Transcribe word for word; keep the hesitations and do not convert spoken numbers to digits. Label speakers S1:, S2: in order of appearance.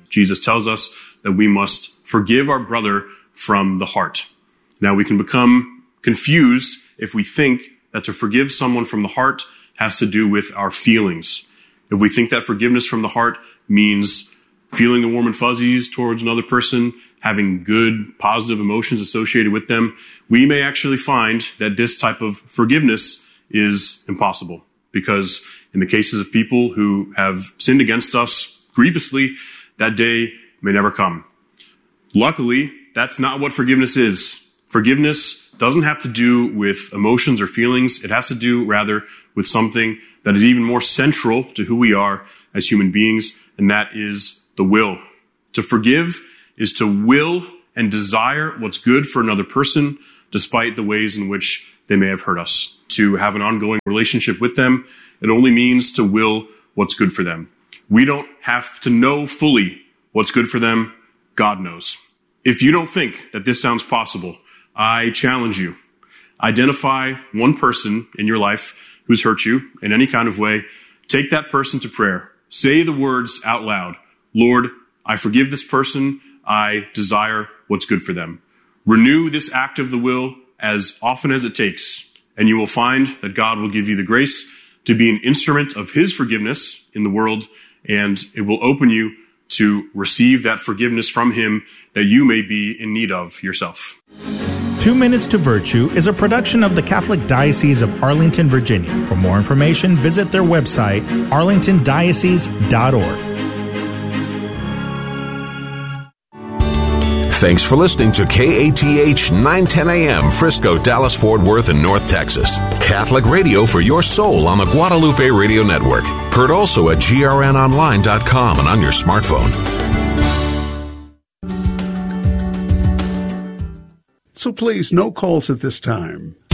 S1: Jesus tells us that we must forgive our brother from the heart. Now, we can become confused if we think that to forgive someone from the heart has to do with our feelings. If we think that forgiveness from the heart means feeling the warm and fuzzies towards another person, having good, positive emotions associated with them, we may actually find that this type of forgiveness is impossible. Because in the cases of people who have sinned against us grievously, that day may never come. Luckily, that's not what forgiveness is. Forgiveness doesn't have to do with emotions or feelings. It has to do, rather, with something that is even more central to who we are as human beings, and that is the will. To forgive is to will and desire what's good for another person, despite the ways in which they may have hurt us. To have an ongoing relationship with them, it only means to will what's good for them. We don't have to know fully what's good for them. God knows. If you don't think that this sounds possible, I challenge you. Identify one person in your life who's hurt you in any kind of way. Take that person to prayer. Say the words out loud. Lord, I forgive this person. I desire what's good for them. Renew this act of the will as often as it takes, and you will find that God will give you the grace to be an instrument of his forgiveness in the world, and it will open you to receive that forgiveness from him that you may be in need of yourself.
S2: Two Minutes to Virtue is a production of the Catholic Diocese of Arlington, Virginia. For more information, visit their website, arlington diocese dot org.
S3: Thanks for listening to K A T H nine ten A M, Frisco, Dallas, Fort Worth, and North Texas. Catholic radio for your soul on the Guadalupe Radio Network. Heard also at G R N online dot com and on your smartphone.
S4: So please, no calls at this time.